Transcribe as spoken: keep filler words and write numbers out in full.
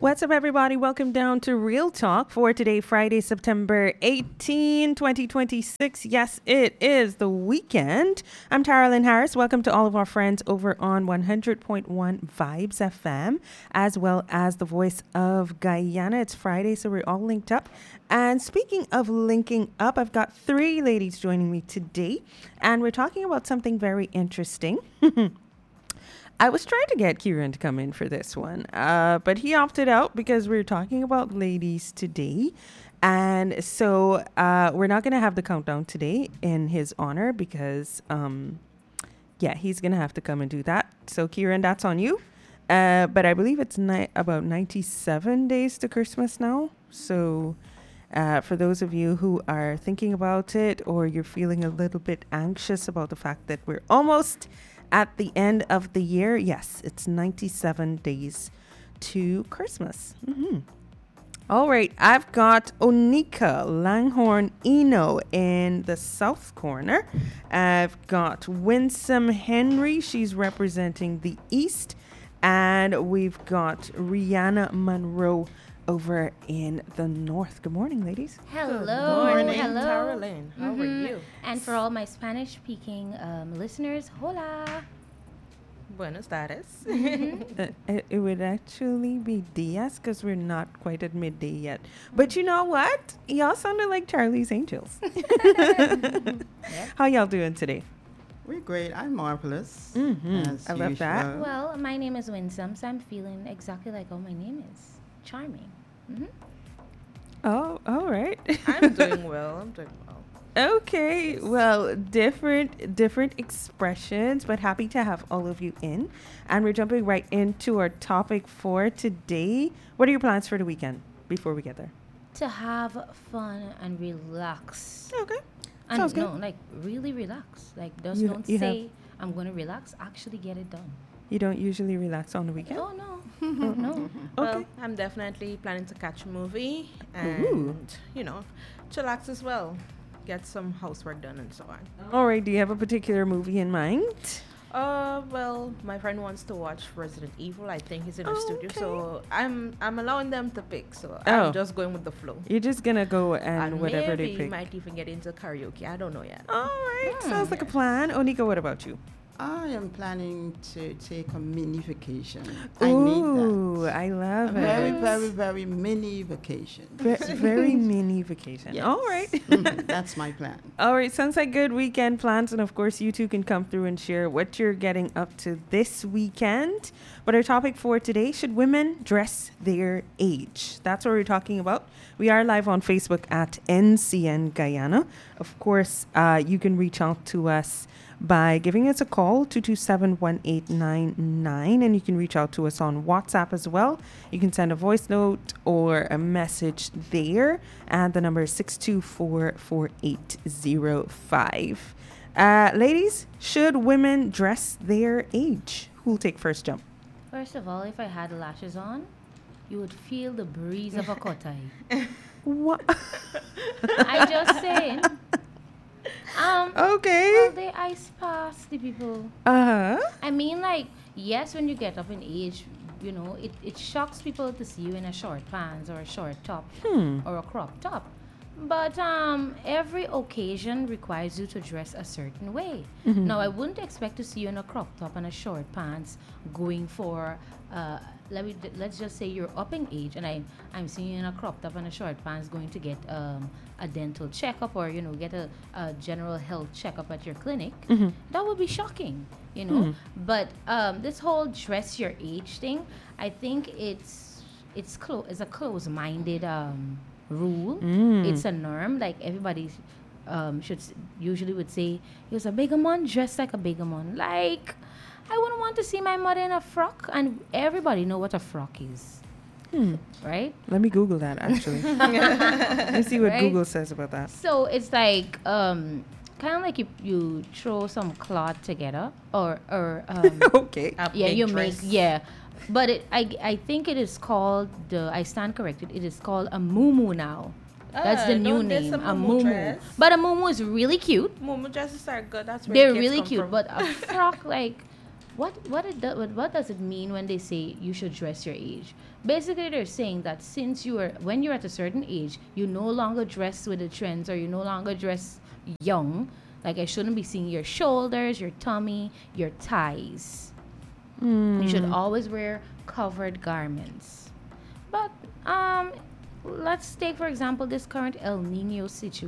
What's up, everybody? Welcome down to Real Talk for today, Friday, September eighteenth, twenty twenty-six. Yes, it is the weekend. I'm Tara Lynn Harris. Welcome to all of our friends over on one hundred point one Vibes F M, as well as the Voice of Guyana. It's Friday, so we're all linked up. And speaking of linking up, I've got three ladies joining me today, and we're talking about something very interesting. I was trying to get Kieran to come in for this one, uh, but he opted out because we're talking about ladies today. And so uh, we're not going to have the countdown today in his honor because, um, yeah, he's going to have to come and do that. So, Kieran, that's on you. Uh, but I believe it's ni- about ninety-seven days to Christmas now. So uh, for those of you who are thinking about it or you're feeling a little bit anxious about the fact that we're almost at the end of the year, yes, it's ninety-seven days to Christmas. Mm-hmm. All right, I've got Onika Langhorne Eno in the south corner. I've got Winsome Henry. She's representing the east. And we've got Rihanna Monroe over in the north. Good morning, ladies. Hello. Good morning, Hello. Carolyn. How mm-hmm. are you? And for all my Spanish-speaking um, listeners, hola. Buenos tardes. Mm-hmm. Uh, it, it would actually be Diaz because we're not quite at midday yet. But you know what? Y'all sounded like Charlie's Angels. Yep. How y'all doing today? We're great. I'm marvelous. Mm-hmm. As I love that. usual. Well, my name is Winsome, so I'm feeling exactly like how my name is. Charming. Mm-hmm. Oh, all right. I'm doing well. I'm doing well. Okay, well, different different expressions, but happy to have all of you in. And we're jumping right into our topic for today. What are your plans for the weekend before we get there? To have fun and relax. Okay. And Sounds no, good. like really relax. Like just You- don't you have- say I'm gonna relax. Actually get it done. You don't usually relax on the weekend? Oh no. no. Well, Okay. I'm definitely planning to catch a movie and, Ooh. you know, chillax as well. Get some housework done and so on. All right, do you have a particular movie in mind? Uh, well, my friend wants to watch Resident Evil. I think he's in the Oh, studio, okay. so I'm I'm allowing them to pick. So Oh. I'm just going with the flow. You're just going to go and, whatever maybe they pick. might even get into karaoke. I don't know yet. All right, Hmm. sounds like a plan. Onika, what about you? I am planning to take a mini vacation. I need Ooh, that. I A love very, it. very, very mini vacation. Ve- very mini vacation. Yes. All right. Mhm, That's my plan. All right, sounds like good weekend plans. And of course, you two can come through and share what you're getting up to this weekend. But our topic for today, should women dress their age? That's what we're talking about. We are live on Facebook at N C N Guyana. Of course, uh, you can reach out to us by giving us a call, two two seven, one eight nine nine. And you can reach out to us on WhatsApp as well. You can send a voice note or a message there. And the number is six two four, four eight zero five. Uh, ladies, should women dress their age? Who'll take first jump? First of all, if I had lashes on, you would feel the breeze of a kotai. What? I just saying. Um, Okay. well, they ice past the people. Uh-huh. I mean, like, yes, when you get up in age, you know, it, it shocks people to see you in a short pants or a short top Hmm. or a crop top. But um, every occasion requires you to dress a certain way. Mhm. Now, I wouldn't expect to see you in a crop top and a short pants going for, uh, let me, let's just say you're up in age and I, I'm seeing you in a crop top and a short pants going to get um, a dental checkup or, you know, get a, a general health checkup at your clinic. Mhm. That would be shocking, you know. Mhm. But um, this whole dress your age thing, I think it's it's clo- it's a close-minded um, rule. Mm. It's a norm. Like everybody um, should s- usually would say, "He was a bigamon, dressed like a bigamon." Like I wouldn't want to see my mother in a frock, and everybody know what a frock is, Hmm. right? Let me Google that, actually. Let's see what Right? Google says about that. So it's like um, kind of like you you throw some cloth together, or or um, Okay. A yeah, big you dress. make yeah, but it I I think it is called the I stand corrected. It is called a muumuu now. That's Ah, the new don't there's name, a muumuu muumuu. dress. But a muumuu is really cute. Muumuu dresses are good. That's where They're kids really come cute. from. But a frock, like what what it do, what, what does it mean when they say you should dress your age? Basically, they're saying that since you are when you're at a certain age, you no longer dress with the trends, or you no longer dress young. Like, I shouldn't be seeing your shoulders, your tummy, your thighs. You should always wear covered garments. But um, let's take for example this current El Nino situation.